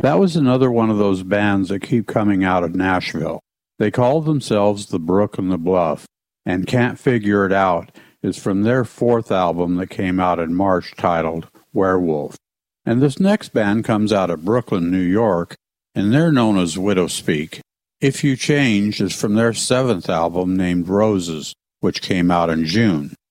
That was another one of those bands that keep coming out of Nashville. They call themselves The Brook and the Bluff, and Can't Figure It Out is from their fourth album that came out in March titled Werewolf. And this next band comes out of Brooklyn, New York, and they're known as Widowspeak. If You Change is from their seventh album named Roses, which came out in June.